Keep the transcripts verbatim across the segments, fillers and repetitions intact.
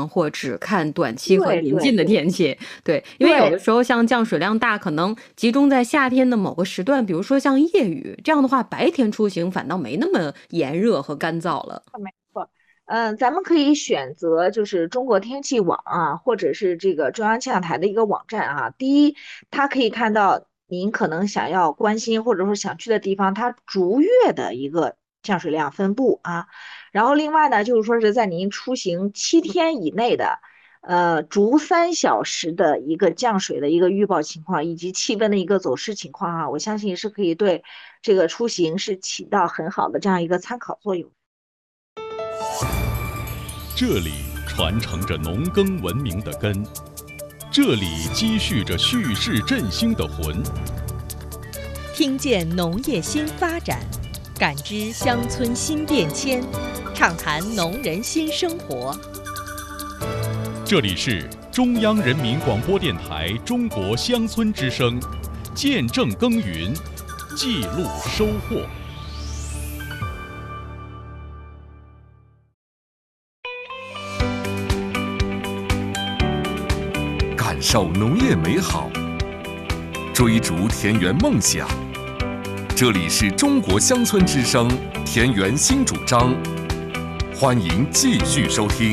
或只看短期和临近的天气。对， 对，因为有的时候像降水量大，可能集中在夏天的某个时段，比如说像夜雨，这样的话白天出行反倒没那么炎热和干燥了。 没错。嗯，咱们可以选择就是中国天气网啊，或者是这个中央气象台的一个网站啊。第一，它可以看到您可能想要关心或者说想去的地方，它逐月的一个降水量分布啊。然后另外呢，就是说是在您出行七天以内的，呃，逐三小时的一个降水的一个预报情况，以及气温的一个走势情况啊，我相信是可以对这个出行是起到很好的这样一个参考作用。 这里传承着农耕文明的根，这里积蓄着蓄势振兴的魂。 听见农业新发展，感知乡村新变迁，畅谈农人新生活。 这里是中央人民广播电台中国乡村之声，见证耕耘，记录收获。 感受农业美好，追逐田园梦想。这里是中国乡村之声田园新主张，欢迎继续收听。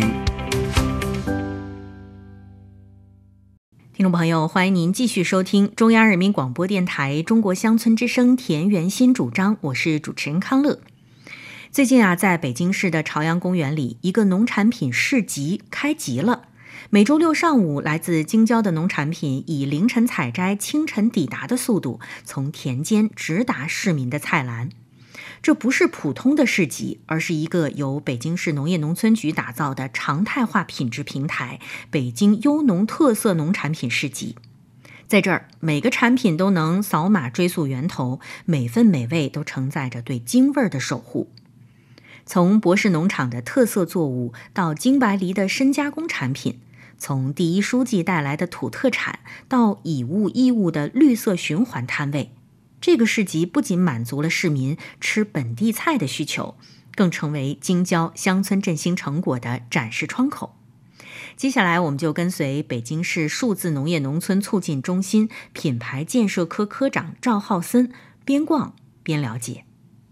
听众朋友，欢迎您继续收听中央人民广播电台中国乡村之声田园新主张，我是主持人康乐。最近啊，在北京市的朝阳公园里，一个农产品市集开集了。每周六上午，来自京郊的农产品以凌晨采摘、清晨抵达的速度，从田间直达市民的菜篮。这不是普通的市集，而是一个由北京市农业农村局打造的常态化品质平台——北京优农特色农产品市集。在这儿，每个产品都能扫码追溯源头，每份美味都承载着对京味儿的守护。从博士农场的特色作物到京白梨的深加工产品，从第一书记带来的土特产到以物易物的绿色循环摊位，这个市集不仅满足了市民吃本地菜的需求，更成为京郊乡村振兴成果的展示窗口。接下来我们就跟随北京市数字农业农村促进中心品牌建设科科长赵浩森边逛边了解。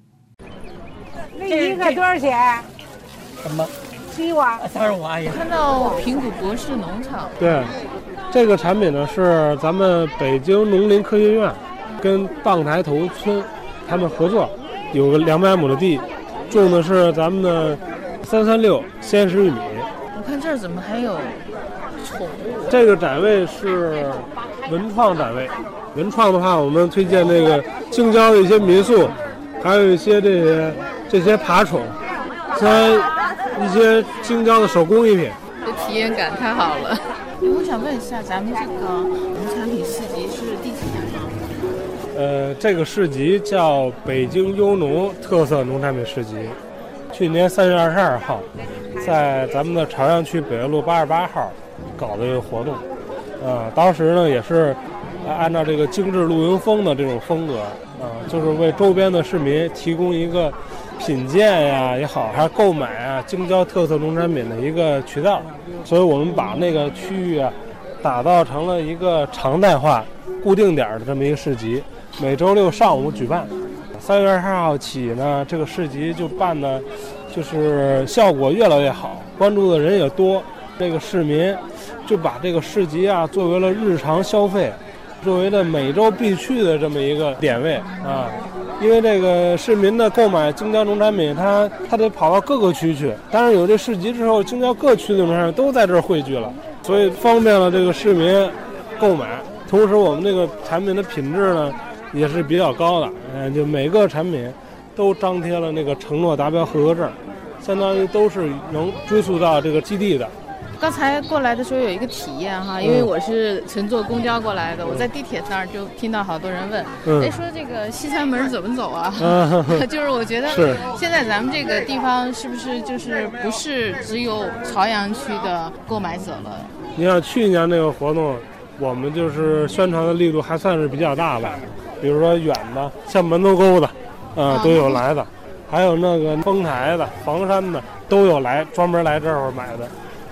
这一个多少钱？ 什么？ 西瓜三十五阿姨。 看到平谷博士农场。 对，这个产品呢是咱们北京农林科学院跟傍台头村他们合作，有个两百亩的地，种的是咱们的三三六鲜食玉米。 我看这儿怎么还有宠物？ 这个展位是文创展位，文创的话，我们推荐这个京郊的一些民宿，还有一些这些这些爬宠，像一些京郊的手工艺品。 这体验感太好了。我想问一下，咱们这个农产品市集是第几年吗？ 呃，这个市集叫北京优农特色农产品市集，去年三月二十二号，在咱们的朝阳区北岳路八十八号搞的一个活动。呃，当时呢也是按照这个精致露营风的这种风格，啊、呃，就是为周边的市民提供一个品鉴呀也好，还是购买啊京郊特色农产品的一个渠道。所以我们把那个区域啊打造成了一个常态化、固定点的这么一个市集，每周六上午举办。三月二十二号起呢，这个市集就办的，就是效果越来越好，关注的人也多。这个市民就把这个市集啊作为了日常消费，作为了每周必去的这么一个点位啊。因为这个市民的购买京郊农产品，他他得跑到各个区去。当然有这市集之后，京郊各区的农产品都在这儿汇聚了，所以方便了这个市民购买。同时，我们这个产品的品质呢也是比较高的，嗯，就每个产品都张贴了那个承诺达标合格证，相当于都是能追溯到这个基地的。 刚才过来的时候有一个体验哈，因为我是乘坐公交过来的，嗯、我在地铁那儿就听到好多人问，哎、嗯，说这个西餐门怎么走啊？嗯、就是我觉得现在咱们这个地方是不是就是不是只有朝阳区的购买者了？ 你像去年那个活动，我们就是宣传的力度还算是比较大的，比如说远的，像门头沟的，啊、呃、都有来的，还有那个丰台的、房山的都有来专门来这儿买的。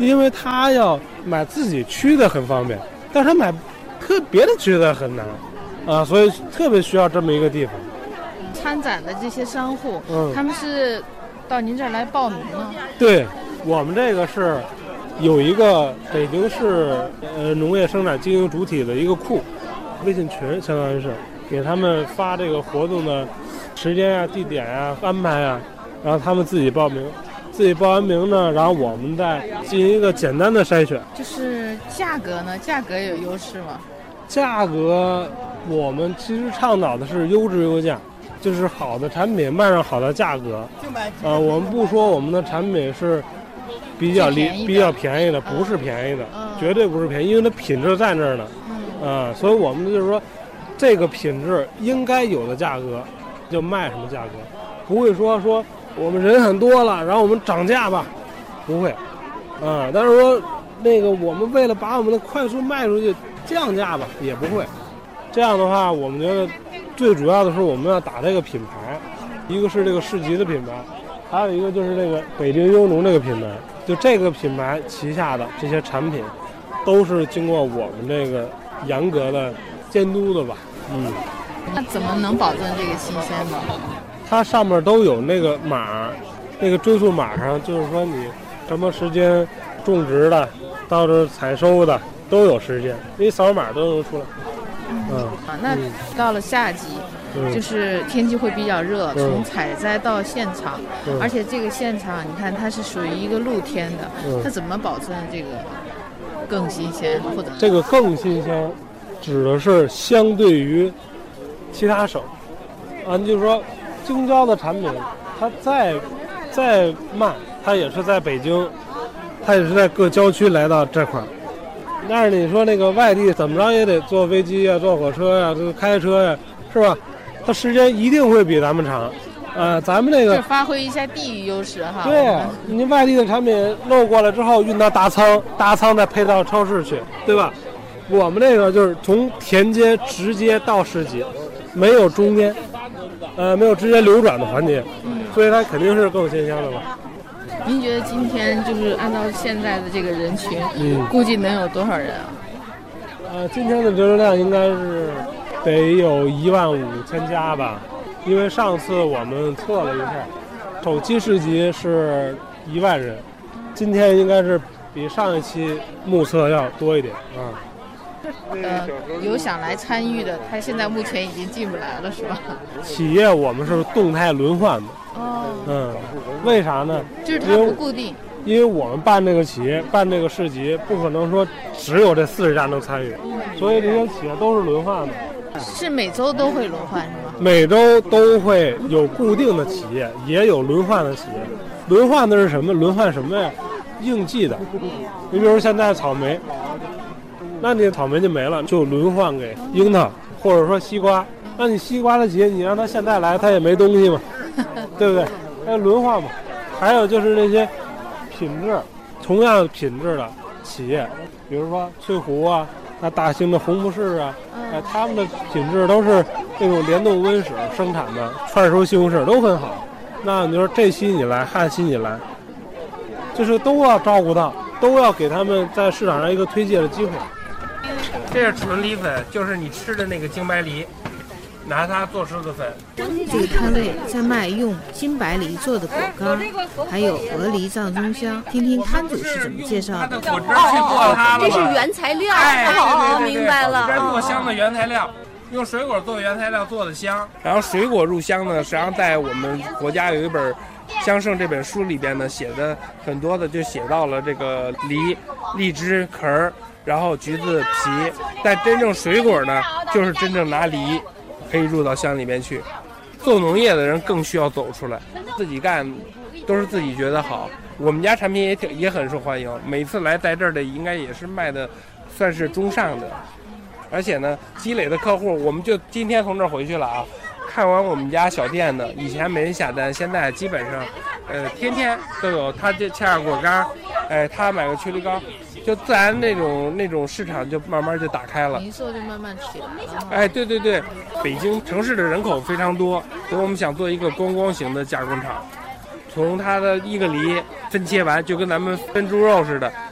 因为他要买自己区的很方便，但是他买特别的区的很难啊，所以特别需要这么一个地方。 参展的这些商户，嗯，他们是到您这儿来报名吗？ 对，我们这个是有一个北京市呃农业生产经营主体的一个库，微信群，相当于是给他们发这个活动的时间啊、地点啊、安排啊，然后他们自己报名。自己报完名呢，然后我们再进行一个简单的筛选。 就是价格呢，价格有优势吗？ 价格我们其实倡导的是优质优价，就是好的产品卖上好的价格。呃，我们不说我们的产品是比较离比较便宜的，不是便宜的，嗯、绝对不是便宜，因为它品质在那儿呢。嗯、呃，所以我们就是说，这个品质应该有的价格就卖什么价格，不会说说。我们人很多了，然后我们涨价吧，不会，啊，但是说那个我们为了把我们的快速卖出去，降价吧，也不会。这样的话，我们觉得最主要的是我们要打这个品牌，一个是这个市集的品牌，还有一个就是这个北京优农这个品牌。就这个品牌旗下的这些产品，都是经过我们这个严格的监督的吧。嗯。 那怎么能保证这个新鲜呢？ 它上面都有那个码，那个追溯码上就是说你什么时间种植的，到这采收的都有时间，你扫码都能出来。 嗯，啊，那到了夏季，嗯、就是天气会比较热，嗯、从采摘到现场，嗯、而且这个现场你看它是属于一个露天的，嗯、它怎么保证这个更新鲜？或者这个更新鲜，指的是相对于其他省，啊，你就是说。京郊的产品，它再再慢，它也是在北京，它也是在各郊区来到这块儿。但是你说那个外地怎么着也得坐飞机呀、坐火车呀、这个开车呀，是吧？它时间一定会比咱们长。呃，咱们这个发挥一下地域优势哈。 对，你外地的产品漏过来之后运到大仓，大仓再配到超市去，对吧？我们这个就是从田间直接到市集，没有中间。呃，没有直接流转的环节，嗯，所以它肯定是更新鲜的吧。 您觉得今天就是按照现在的这个人群，嗯，估计能有多少人啊？ 呃，今天的人流量应该是得有一万五千家吧，因为上次我们测了一下，首期市集是一万人，今天应该是比上一期目测要多一点啊。 呃，有想来参与的，他现在目前已经进不来了，是吧？ 企业我们是动态轮换的。 哦。 嗯，为啥呢？ 就是它不固定。 因为我们办这个企业办这个市集，不可能说只有这四十家能参与，嗯、所以这些企业都是轮换的。 是每周都会轮换是吗？ 每周都会有固定的企业，也有轮换的企业。轮换的是什么？轮换什么呀？应季的。你比如现在草莓。那你草莓就没了，就轮换给樱桃或者说西瓜。那你西瓜的企业，你让他现在来，他也没东西嘛，对不对？那轮换嘛。还有就是那些品质同样品质的企业，比如说翠湖啊，那大兴的红富士啊，哎，他们的品质都是那种联动温室生产的，串收西红柿都很好。那你说这期你来，汉期你来，就是都要照顾到，都要给他们在市场上一个推介的机会。 这是纯梨粉，就是你吃的那个京白梨，拿它做出的粉。 这个摊位在卖用金白梨做的果干，还有鹅梨藏松香。听听摊主是怎么介绍的。 果汁去做它了， 这是原材料。 哎， 哦，明白了。 果汁做香的原材料，用水果做原材料做的香。然后水果入香呢，实际上在我们国家有一本《香圣》这本书里边呢，写的很多的就写到了这个梨、荔枝壳儿。然后橘子皮，但真正水果呢，就是真正拿梨可以入到香里面去。做农业的人更需要走出来，自己干都是自己觉得好。我们家产品也挺也很受欢迎，每次来在这儿的应该也是卖的算是中上的，而且呢，积累的客户，我们就今天从这儿回去了啊。看完我们家小店的，以前没人下单，现在基本上，呃，天天都有。他这切上果干，哎，他买个曲梨膏。就自然那种那种市场就慢慢就打开了， 零售就慢慢起来了。 哎，对对对，北京城市的人口非常多，所以我们想做一个观光型的加工厂，从它的一个梨分切完，就跟咱们分猪肉似的，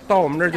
到我们这儿就